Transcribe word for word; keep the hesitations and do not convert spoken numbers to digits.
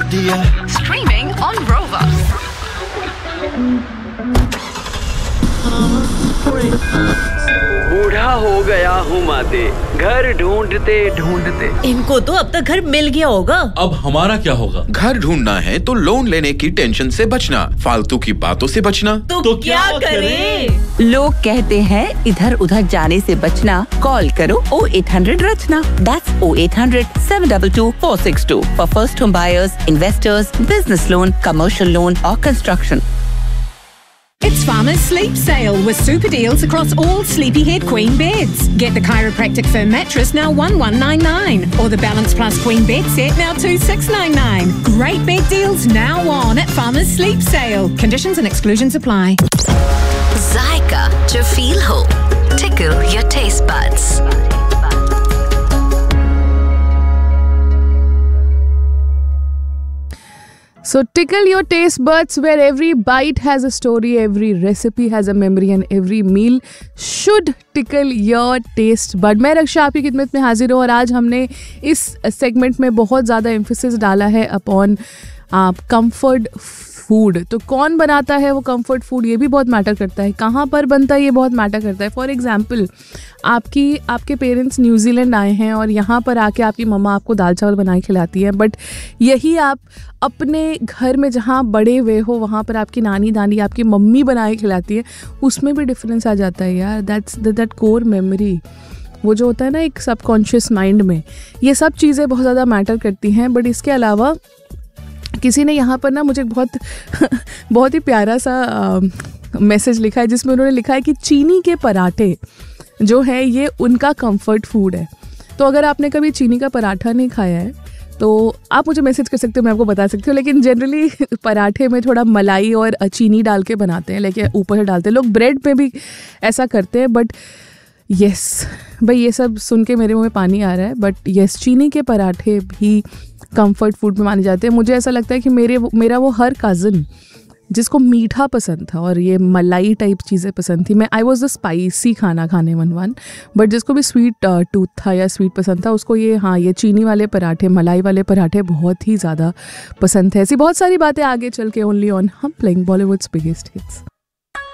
दिया। Streaming on Rova. बूढ़ा हो गया हूँ माते, घर ढूंढते ढूंढते। इनको तो अब तक घर मिल गया होगा। अब हमारा क्या होगा? घर ढूंढना है तो लोन लेने की टेंशन से बचना, फालतू की बातों से बचना। तो, तो क्या, क्या करें? लोग कहते हैं इधर उधर जाने से बचना, कॉल करो ओ eight hundred Rachna. That's O eight hundred seven to to four six to for first home buyers, investors, business loan, commercial loan or construction. It's Farmer's Sleep Sale with super deals across all Sleepyhead Queen beds. Get the chiropractic firm mattress now one one nine nine or the Balance Plus Queen bed set now two six nine nine. Great bed deals now on at Farmer's Sleep Sale. Conditions and exclusions apply. Zyka to feel ho. Tickle your taste buds. So tickle your taste buds where every bite has a story, every recipe has a memory and every meal should tickle your taste bud. मैं रक्षा आपकी खिदमत में हाजिर हूँ और आज हमने इस सेगमेंट में बहुत ज़्यादा एम्फेसिस डाला है अपॉन कंफर्ट फूड। तो कौन बनाता है वो कंफर्ट फूड, ये भी बहुत मैटर करता है। कहाँ पर बनता है ये बहुत मैटर करता है। फॉर एग्जांपल, आपकी आपके पेरेंट्स न्यूजीलैंड आए हैं और यहाँ पर आके आपकी मम्मा आपको दाल चावल बना के खिलाती है, बट यही आप अपने घर में जहाँ बड़े हुए हो वहाँ पर आपकी नानी दादी आपकी मम्मी बना के खिलाती है, उसमें भी डिफरेंस आ जाता है यार। दैट्स दैट कोर मेमोरी, वो जो होता है ना एक सबकॉन्शियस माइंड में, ये सब चीज़ें बहुत ज़्यादा मैटर करती हैं। बट इसके अलावा किसी ने यहाँ पर ना मुझे बहुत बहुत ही प्यारा सा मैसेज लिखा है जिसमें उन्होंने लिखा है कि चीनी के पराठे जो है ये उनका कंफर्ट फूड है। तो अगर आपने कभी चीनी का पराठा नहीं खाया है तो आप मुझे मैसेज कर सकते हो, मैं आपको बता सकती हूँ। लेकिन जनरली पराठे में थोड़ा मलाई और चीनी डाल के बनाते हैं, लेकिन ऊपर से डालते हैं लोग। ब्रेड पे भी ऐसा करते हैं। बट यस भाई, ये सब सुन के मेरे मुँह में पानी आ रहा है। बट यस, चीनी के पराठे भी कंफर्ट फूड में माने जाते हैं। मुझे ऐसा लगता है कि मेरे मेरा वो हर कज़न जिसको मीठा पसंद था और ये मलाई टाइप चीज़ें पसंद थी, मैं आई वॉज द स्पाइसी खाना खाने वन वन बट जिसको भी स्वीट टूथ था या स्वीट पसंद था उसको ये हाँ ये चीनी वाले पराठे, मलाई वाले पराठे बहुत ही ज़्यादा पसंद थे। ऐसी बहुत सारी बातें आगे चल के ओनली ऑन हम प्लेइंग बॉलीवुड्स बिगेस्ट हिट्स।